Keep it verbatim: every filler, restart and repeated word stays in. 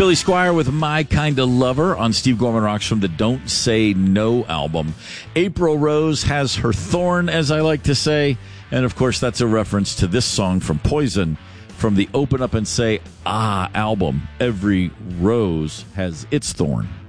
Billy Squier with My Kinda Lover on Steve Gorman Rocks from the Don't Say No album. April Rose has her thorn, as I like to say. And, of course, that's a reference to this song from Poison from the Open Up and Say Ah album. Every rose has its thorn.